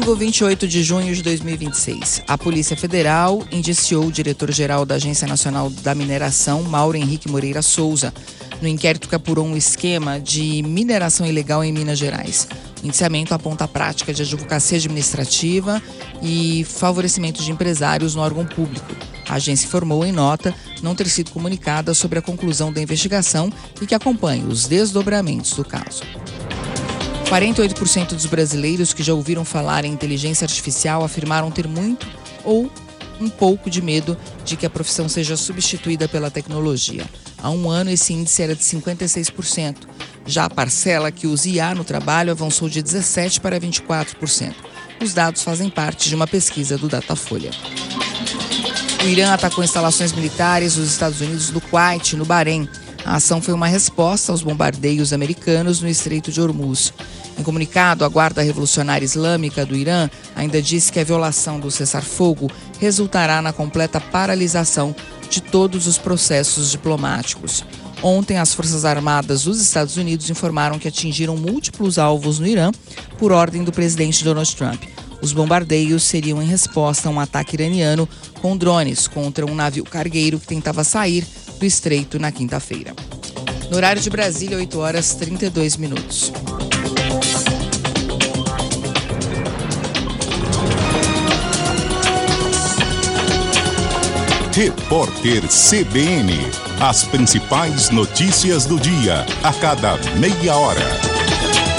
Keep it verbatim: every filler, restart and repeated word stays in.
Domingo, vinte e oito de junho de dois mil e vinte e seis, a Polícia Federal indiciou o diretor-geral da Agência Nacional da Mineração, Mauro Henrique Moreira Souza, no inquérito que apurou um esquema de mineração ilegal em Minas Gerais. O indiciamento aponta a prática de advocacia administrativa e favorecimento de empresários no órgão público. A agência informou em nota não ter sido comunicada sobre a conclusão da investigação e que acompanha os desdobramentos do caso. quarenta e oito por cento dos brasileiros que já ouviram falar em inteligência artificial afirmaram ter muito ou um pouco de medo de que a profissão seja substituída pela tecnologia. Há um ano, esse índice era de cinquenta e seis por cento. Já a parcela que usa I A no trabalho avançou de dezessete por cento para vinte e quatro por cento. Os dados fazem parte de uma pesquisa do Datafolha. O Irã atacou instalações militares dos Estados Unidos no Kuwait, no Bahrein. A ação foi uma resposta aos bombardeios americanos no Estreito de Hormuz. Em comunicado, a Guarda Revolucionária Islâmica do Irã ainda disse que a violação do cessar-fogo resultará na completa paralisação de todos os processos diplomáticos. Ontem, as Forças Armadas dos Estados Unidos informaram que atingiram múltiplos alvos no Irã por ordem do presidente Donald Trump. Os bombardeios seriam em resposta a um ataque iraniano com drones contra um navio cargueiro que tentava sair do estreito na quinta-feira. No horário de Brasília, oito horas e trinta e dois minutos. Repórter C B N. As principais notícias do dia, a cada meia hora.